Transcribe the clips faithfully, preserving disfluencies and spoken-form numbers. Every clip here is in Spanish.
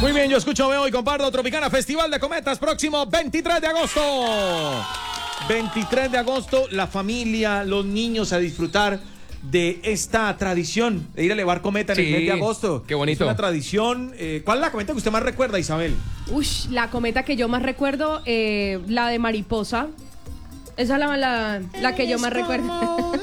Muy bien, yo escucho, veo y comparto Tropicana Festival de Cometas, próximo veintitrés de agosto. veintitrés de agosto, la familia, los niños a disfrutar de esta tradición de ir a elevar cometa en Sí, el mes de agosto. qué bonito. Es una tradición. Eh, ¿Cuál es la cometa que usted más recuerda, Isabel? Ush, la cometa que yo más recuerdo, eh, la de mariposa. Esa es la, la, la que yo más recuerdo.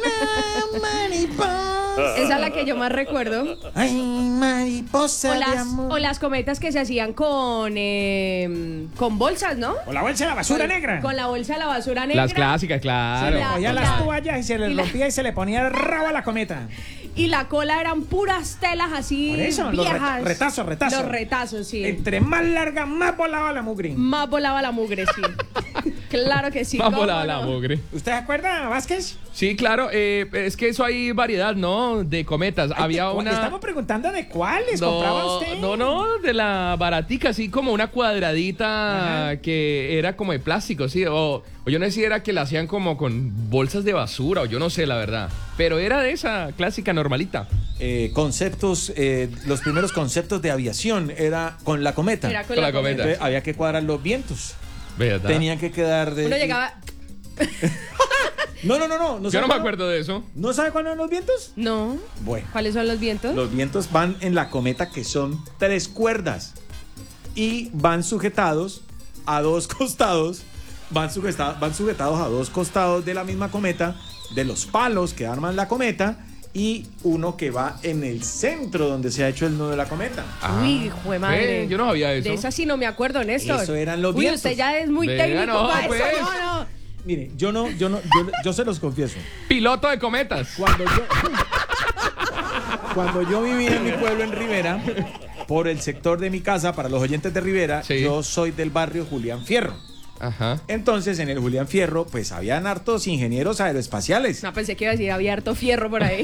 Esa es la que yo más recuerdo. Ay, mariposa O de las, amor. o las cometas que se hacían con eh, con bolsas, ¿no? Con la bolsa de la basura Con- negra. Con la bolsa de la basura negra. Las clásicas, Se claro. le la- cogía y las la- toallas y se le y la- rompía y se le ponía el rabo a la cometa. Y la cola eran puras telas así Por eso, los viejas. ret- retazos, retazos. Los retazos, sí. Entre más larga, más volaba la mugre. Más volaba la mugre, sí. Claro que sí. Más ¿cómo volada la no? mugre. ¿Usted se acuerda, Vázquez? Sí, claro, eh, es que eso hay variedad, ¿no? De cometas. Ay, Había ¿de cu- una... Le estamos preguntando de cuáles compraba No, usted. no, no, de la baratica, así como una cuadradita Ajá. que era como de plástico, sí. O, o yo no sé si era que la hacían como con bolsas de basura, o yo no sé, la verdad. Pero era de esa clásica normalita. Eh, conceptos, eh, los primeros conceptos de aviación era con la cometa. Era con, Con la, la cometa. Entonces, había que cuadrar los vientos. ¿Verdad? Tenían que quedar de. Uno llegaba. No, no, no, no. no Yo sabe no me cuándo- acuerdo de eso. ¿No sabe cuáles son los vientos? No. Bueno. ¿Cuáles son los vientos? Los vientos van en la cometa, que son tres cuerdas y van sujetados a dos costados, van sujetados, van sujetados a dos costados de la misma cometa, de los palos que arman la cometa, y uno que va en el centro donde se ha hecho el nudo de la cometa. Uy, jue madre. Ve, yo no sabía eso. De esa sí no me acuerdo, Néstor. Eso eran los Uy, vientos. usted ya es muy Vea, técnico no, para pues. eso. No, no. Mire, yo no, yo no, yo, yo se los confieso. Piloto de cometas. Cuando yo, cuando yo vivía en mi pueblo en Rivera, por el sector de mi casa, para los oyentes de Rivera, Sí. yo soy del barrio Julián Fierro. Ajá. Entonces, en el Julián Fierro, pues habían hartos ingenieros aeroespaciales. No, pensé que iba a decir, había harto fierro por ahí.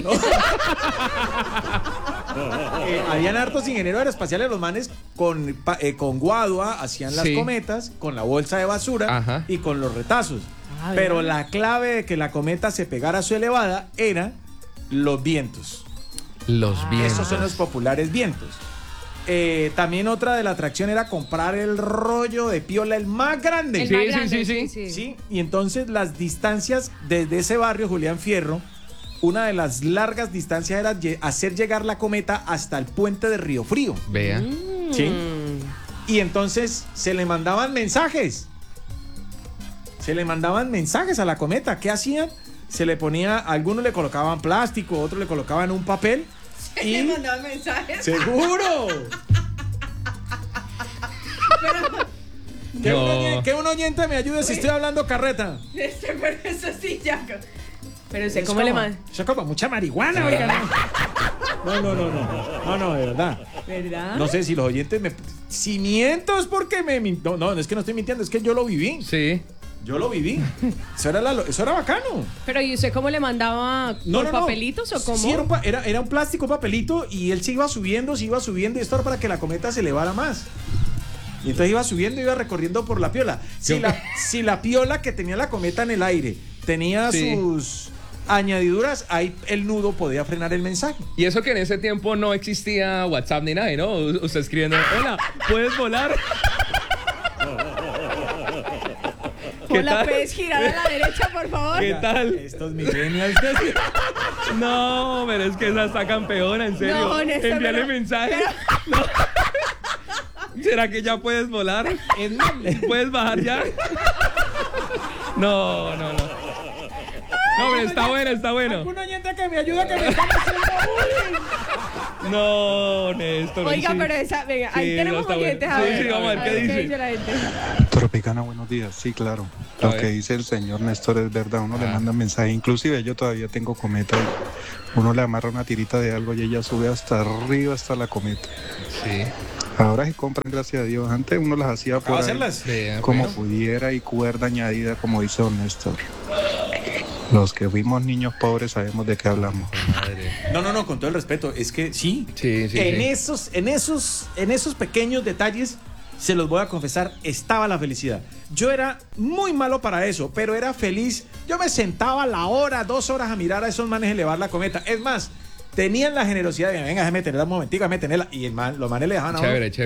Eh, habían hartos ingenieros aeroespaciales, los manes con, pa- eh, con guadua hacían las Sí. cometas, con la bolsa de basura Ajá. y con los retazos. Ah, Pero ¿verdad? la clave de que la cometa se pegara a su elevada era los vientos. Los vientos. Esos son los populares vientos. Eh, también otra de la atracción era comprar el rollo de piola, el más grande. El Sí, más sí, grande, sí, sí. Sí, y entonces las distancias desde ese barrio, Julián Fierro, una de las largas distancias era lle- hacer llegar la cometa hasta el puente de Río Frío. Vea. Sí. Y entonces se le mandaban mensajes. Se le mandaban mensajes a la cometa. ¿Qué hacían? Se le ponía, algunos le colocaban plástico, otros le colocaban un papel. Le Y mandaban mensajes. ¡seguro! Que, No. un oyen- que un oyente me ayude si estoy hablando carreta. Este, pero eso sí, ya. Pero sé Es cómo le como- manda. Eso es como mucha marihuana, oiga. No, no, no, no. No, no, de verdad. ¿Verdad? No sé si los oyentes me. Si miento es porque me. min- No, no, es que no estoy mintiendo, es que yo lo viví. Sí. Yo lo viví. Eso era, la- eso era bacano. Pero ¿y usted cómo le mandaba? No, ¿Por no, no. papelitos o cómo? Sí, era un, pa- era, era un plástico, papelito, y él se iba subiendo, se iba subiendo, y esto era para que la cometa se elevara más. Y entonces iba subiendo, iba recorriendo por la piola. Si Yo- la, si la piola que tenía la cometa en el aire tenía Sí. sus añadiduras, ahí el nudo podía frenar el mensaje. Y eso que en ese tiempo no existía WhatsApp ni nada, ¿no? U- Usted escribiendo, hola, ¿puedes volar? ¿Qué Hola, tal? ¿puedes girar a la derecha, por favor? ¿Qué tal? Estos millennials. No, pero es que esa está campeona, en serio. No, Néstor, Envíale pero- mensaje. No. ¿Será que ya puedes volar? ¿Puedes bajar ya? No, no, no. No, pero está bueno, está bueno. Un oyente que me ayuda, que me están haciendo bullying. No, Néstor. Oiga, sí. pero esa, venga, ahí Sí, tenemos no, está oyentes. bueno. A Sí, ver, sí, vamos a ver qué dice. dice la gente. Tropicana, buenos días. Sí, claro. A Lo ver. que dice el señor Néstor es verdad. Uno le Ah. manda mensaje. Inclusive yo todavía tengo cometa. Uno le amarra una tirita de algo y ella sube hasta arriba, hasta la cometa. Sí. Ahora se compran, gracias a Dios. Antes uno las hacía por ¿Acaba de ahí hacerlas? Vea, como pues. pudiera y cuerda añadida, como dice don Néstor. Los que fuimos niños pobres sabemos de qué hablamos. Madre. No, no, no, con todo el respeto, es que sí. Sí, sí, en sí. esos, en esos, en esos pequeños detalles, se los voy a confesar, estaba la felicidad. Yo era muy malo para eso, pero era feliz. Yo me sentaba la hora, dos horas a mirar a esos manes elevar la cometa. Es más, tenían la generosidad de, venga, déjame tenerla un momentico, déjame tenerla. Y el man, los manes le dejaban a uno Chévere, chévere.